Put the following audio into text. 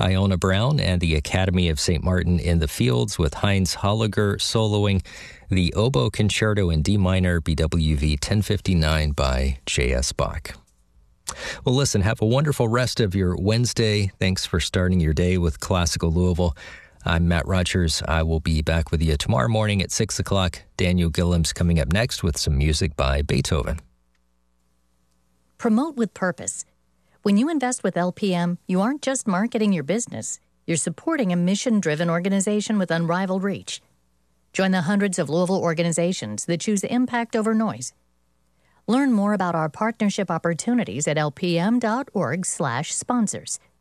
Iona Brown and the Academy of St. Martin in the Fields with Heinz Holliger soloing the Oboe Concerto in D minor, BWV 1059 by J.S. Bach. Well, listen, have a wonderful rest of your Wednesday. Thanks for starting your day with Classical Louisville. I'm Matt Rogers. I will be back with you tomorrow morning at 6 o'clock. Daniel Gillum's coming up next with some music by Beethoven. Promote with purpose. When you invest with LPM, you aren't just marketing your business. You're supporting a mission-driven organization with unrivaled reach. Join the hundreds of Louisville organizations that choose impact over noise. Learn more about our partnership opportunities at lpm.org/sponsors.